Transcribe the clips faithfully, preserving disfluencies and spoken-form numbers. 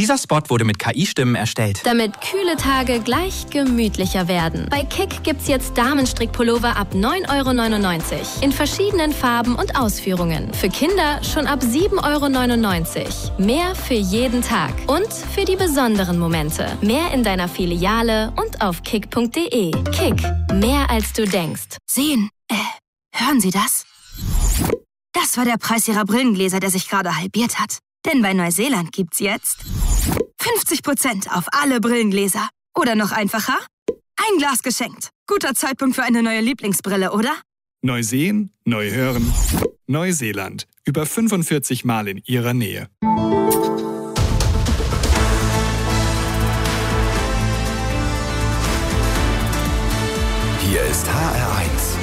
Dieser Spot wurde mit K I-Stimmen erstellt. Damit kühle Tage gleich gemütlicher werden. Bei Kick gibt's jetzt Damenstrickpullover ab neun Euro neunundneunzig. In verschiedenen Farben und Ausführungen. Für Kinder schon ab sieben Euro neunundneunzig. Mehr für jeden Tag. Und für die besonderen Momente. Mehr in deiner Filiale und auf kick punkt de. Kick. Mehr als du denkst. Sehen. Äh, hören Sie das? Das war der Preis Ihrer Brillengläser, der sich gerade halbiert hat. Denn bei Neuseeland gibt's jetzt fünfzig Prozent auf alle Brillengläser. Oder noch einfacher, ein Glas geschenkt. Guter Zeitpunkt für eine neue Lieblingsbrille, oder? Neu sehen, neu hören. Neuseeland. Über fünfundvierzig Mal in Ihrer Nähe. Hier ist H R eins.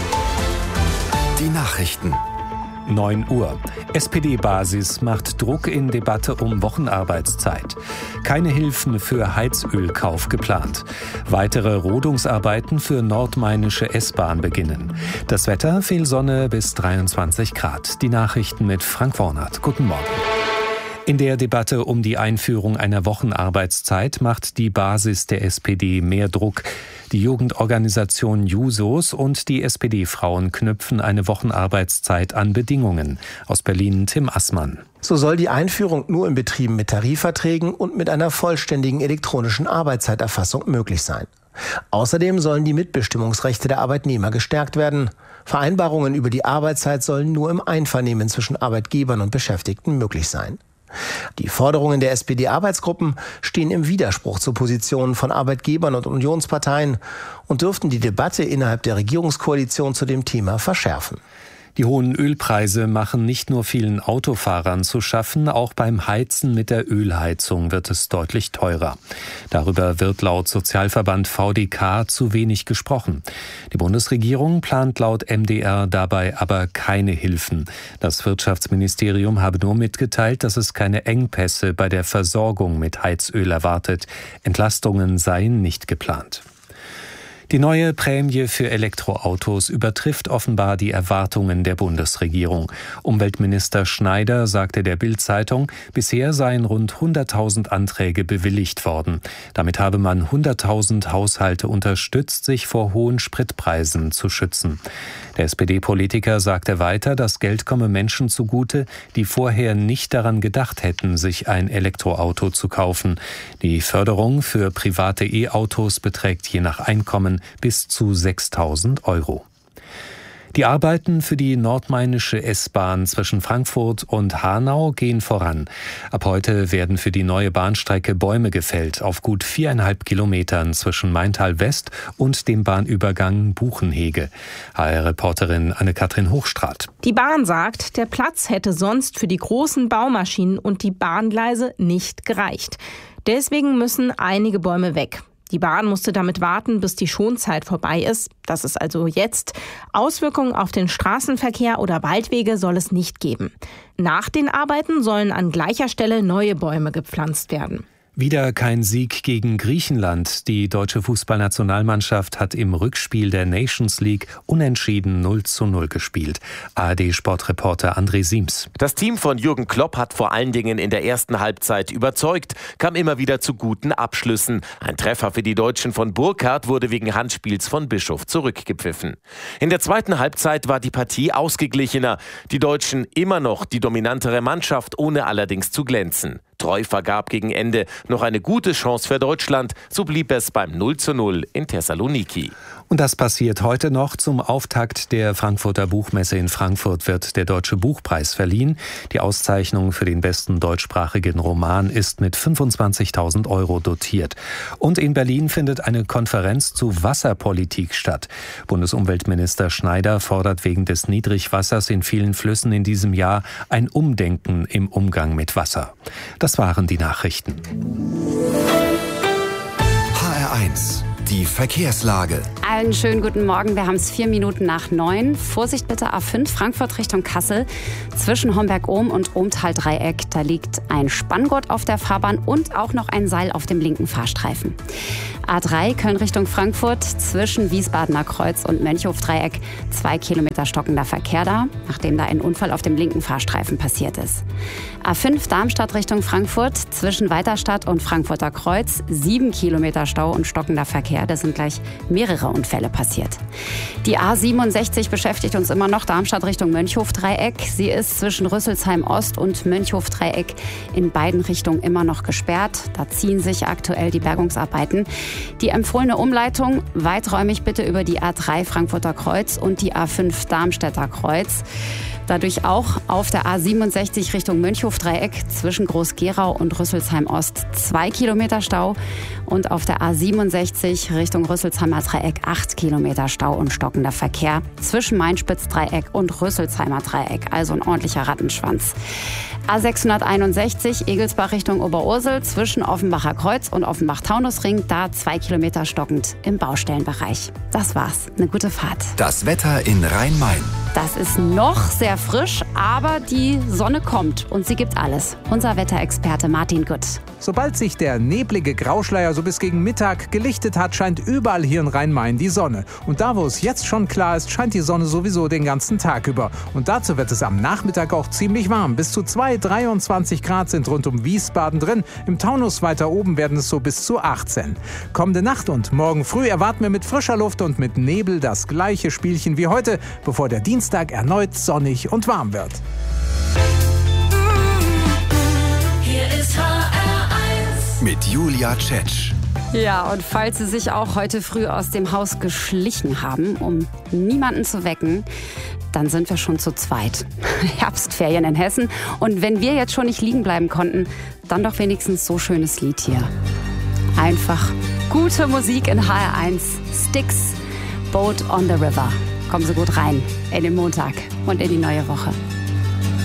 Die Nachrichten. neun Uhr. S P D-Basis macht Druck in Debatte um Wochenarbeitszeit. Keine Hilfen für Heizölkauf geplant. Weitere Rodungsarbeiten für nordmainische S-Bahn beginnen. Das Wetter, viel Sonne bis dreiundzwanzig Grad. Die Nachrichten mit Frank Wornert. Guten Morgen. In der Debatte um die Einführung einer Wochenarbeitszeit macht die Basis der S P D mehr Druck. Die Jugendorganisation Jusos und die S P D-Frauen knüpfen eine Wochenarbeitszeit an Bedingungen. Aus Berlin Tim Assmann. So soll die Einführung nur in Betrieben mit Tarifverträgen und mit einer vollständigen elektronischen Arbeitszeiterfassung möglich sein. Außerdem sollen die Mitbestimmungsrechte der Arbeitnehmer gestärkt werden. Vereinbarungen über die Arbeitszeit sollen nur im Einvernehmen zwischen Arbeitgebern und Beschäftigten möglich sein. Die Forderungen der S P D-Arbeitsgruppen stehen im Widerspruch zu Positionen von Arbeitgebern und Unionsparteien und dürften die Debatte innerhalb der Regierungskoalition zu dem Thema verschärfen. Die hohen Ölpreise machen nicht nur vielen Autofahrern zu schaffen, auch beim Heizen mit der Ölheizung wird es deutlich teurer. Darüber wird laut Sozialverband V D K zu wenig gesprochen. Die Bundesregierung plant laut M D R dabei aber keine Hilfen. Das Wirtschaftsministerium habe nur mitgeteilt, dass es keine Engpässe bei der Versorgung mit Heizöl erwartet. Entlastungen seien nicht geplant. Die neue Prämie für Elektroautos übertrifft offenbar die Erwartungen der Bundesregierung. Umweltminister Schneider sagte der Bild-Zeitung, bisher seien rund hunderttausend Anträge bewilligt worden. Damit habe man hunderttausend Haushalte unterstützt, sich vor hohen Spritpreisen zu schützen. Der S P D-Politiker sagte weiter, das Geld komme Menschen zugute, die vorher nicht daran gedacht hätten, sich ein Elektroauto zu kaufen. Die Förderung für private E-Autos beträgt je nach Einkommen bis zu sechstausend Euro. Die Arbeiten für die nordmainische S-Bahn zwischen Frankfurt und Hanau gehen voran. Ab heute werden für die neue Bahnstrecke Bäume gefällt, auf gut viereinhalb Kilometern zwischen Maintal West und dem Bahnübergang Buchenhege. H R-Reporterin Anne-Kathrin Hochstraat. Die Bahn sagt, der Platz hätte sonst für die großen Baumaschinen und die Bahngleise nicht gereicht. Deswegen müssen einige Bäume weg. Die Bahn musste damit warten, bis die Schonzeit vorbei ist. Das ist also jetzt. Auswirkungen auf den Straßenverkehr oder Waldwege soll es nicht geben. Nach den Arbeiten sollen an gleicher Stelle neue Bäume gepflanzt werden. Wieder kein Sieg gegen Griechenland. Die deutsche Fußballnationalmannschaft hat im Rückspiel der Nations League unentschieden null zu null gespielt. A R D-Sportreporter André Siems. Das Team von Jürgen Klopp hat vor allen Dingen in der ersten Halbzeit überzeugt, kam immer wieder zu guten Abschlüssen. Ein Treffer für die Deutschen von Burkhardt wurde wegen Handspiels von Bischof zurückgepfiffen. In der zweiten Halbzeit war die Partie ausgeglichener. Die Deutschen immer noch die dominantere Mannschaft, ohne allerdings zu glänzen. Treu vergab gegen Ende noch eine gute Chance für Deutschland. So blieb es beim null zu null in Thessaloniki. Und das passiert heute noch. Zum Auftakt der Frankfurter Buchmesse in Frankfurt wird der Deutsche Buchpreis verliehen. Die Auszeichnung für den besten deutschsprachigen Roman ist mit fünfundzwanzigtausend Euro dotiert. Und in Berlin findet eine Konferenz zu Wasserpolitik statt. Bundesumweltminister Schneider fordert wegen des Niedrigwassers in vielen Flüssen in diesem Jahr ein Umdenken im Umgang mit Wasser. Das waren die Nachrichten. H R eins. Die Verkehrslage. Einen schönen guten Morgen. Wir haben es vier Minuten nach neun. Vorsicht bitte, A fünf Frankfurt Richtung Kassel. Zwischen Homberg-Ohm und Ohmtal-Dreieck. Da liegt ein Spanngurt auf der Fahrbahn und auch noch ein Seil auf dem linken Fahrstreifen. A drei Köln Richtung Frankfurt. Zwischen Wiesbadener Kreuz und Mönchhof-Dreieck. Zwei Kilometer stockender Verkehr da, nachdem da ein Unfall auf dem linken Fahrstreifen passiert ist. A fünf Darmstadt Richtung Frankfurt. Zwischen Weiterstadt und Frankfurter Kreuz. Sieben Kilometer Stau und stockender Verkehr. Da sind gleich mehrere Unfälle passiert. Die A siebenundsechzig beschäftigt uns immer noch, Darmstadt Richtung Mönchhof-Dreieck. Sie ist zwischen Rüsselsheim Ost und Mönchhof-Dreieck in beiden Richtungen immer noch gesperrt. Da ziehen sich aktuell die Bergungsarbeiten. Die empfohlene Umleitung weiträumig bitte über die A drei Frankfurter Kreuz und die A fünf Darmstädter Kreuz. Dadurch auch auf der A siebenundsechzig Richtung Mönchhof-Dreieck zwischen Groß-Gerau und Rüsselsheim Ost zwei Kilometer Stau und auf der A siebenundsechzig Richtung Rüsselsheimer Dreieck acht Kilometer Stau und stockender Verkehr zwischen Main-Spitz-Dreieck und Rüsselsheimer Dreieck, also ein ordentlicher Rattenschwanz. A sechshunderteinundsechzig Egelsbach Richtung Oberursel zwischen Offenbacher Kreuz und Offenbach-Taunusring, da zwei Kilometer stockend im Baustellenbereich. Das war's. Eine gute Fahrt. Das Wetter in Rhein-Main. Das ist noch sehr frisch, aber die Sonne kommt und sie gibt alles. Unser Wetterexperte Martin Gutt. Sobald sich der neblige Grauschleier so bis gegen Mittag gelichtet hat, scheint überall hier in Rhein-Main die Sonne. Und da, wo es jetzt schon klar ist, scheint die Sonne sowieso den ganzen Tag über. Und dazu wird es am Nachmittag auch ziemlich warm. Bis zu zwei, dreiundzwanzig Grad sind rund um Wiesbaden drin. Im Taunus weiter oben werden es so bis zu achtzehn. Kommende Nacht und morgen früh erwarten wir mit frischer Luft und mit Nebel das gleiche Spielchen wie heute, bevor der Dienstag erneut sonnig und warm wird. Hier ist H R eins mit Julia Tschetsch. Ja, und falls Sie sich auch heute früh aus dem Haus geschlichen haben, um niemanden zu wecken, dann sind wir schon zu zweit. Herbstferien in Hessen. Und wenn wir jetzt schon nicht liegen bleiben konnten, dann doch wenigstens so schönes Lied hier. Einfach gute Musik in H R eins. Styx, Boat on the River. Kommen Sie gut rein in den Montag und in die neue Woche.